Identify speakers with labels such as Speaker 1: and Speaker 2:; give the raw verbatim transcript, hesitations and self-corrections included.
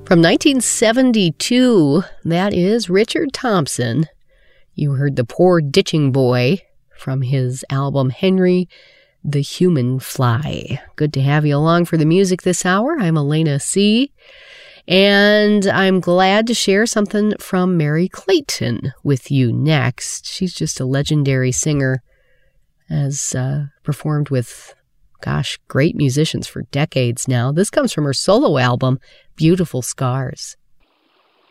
Speaker 1: From nineteen seventy-two, that is Richard Thompson. You heard The Poor Ditching Boy from his album Henry the Human Fly. Good to have you along for the music this hour. I'm Elena C., and I'm glad to share something from Merry Clayton with you next. She's just a legendary singer, has uh, performed with, gosh, great musicians for decades now. This comes from her solo album, Beautiful Scars.